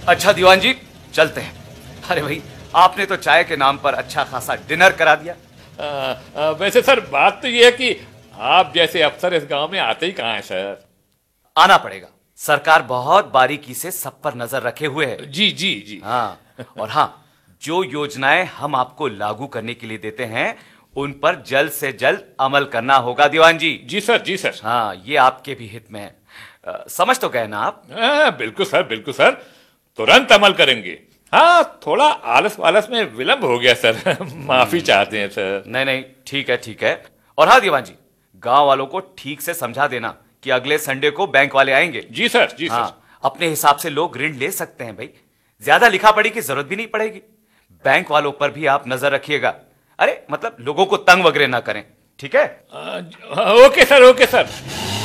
अच्छा दीवान जी, चलते हैं। अरे भाई, आपने तो चाय के नाम पर अच्छा खासा डिनर करा दिया। वैसे सर बात तो ये है कि आप जैसे अफसर इस गांव में आते ही कहाँ हैं सर। आना पड़ेगा। सरकार बहुत बारीकी से सब पर नजर रखे हुए है। जी जी जी। हाँ, और हाँ, जो योजनाएं हम आपको लागू करने के लिए देते हैं उन पर जल्द से जल्द अमल करना होगा दीवान जी। जी सर जी सर। हाँ, ये आपके भी हित में है। समझ तो गए ना आप? बिल्कुल सर बिल्कुल सर, तुरंत अमल करेंगे। हाँ, थोड़ा आलस वालस में विलंब हो गया सर। माफी चाहते हैं सर। नहीं नहीं, ठीक है ठीक है। और हाँ दीवान जी, गांव वालों को ठीक से समझा देना कि अगले संडे को बैंक वाले आएंगे। जी सर जी सर। हाँ, अपने हिसाब से लोग ऋण ले सकते हैं भाई। ज्यादा लिखा पढ़ी की जरूरत भी नहीं पड़ेगी। बैंक वालों पर भी आप नजर रखिएगा। अरे मतलब लोगों को तंग वगैरह ना करें, ठीक है? Okay sir okay sir.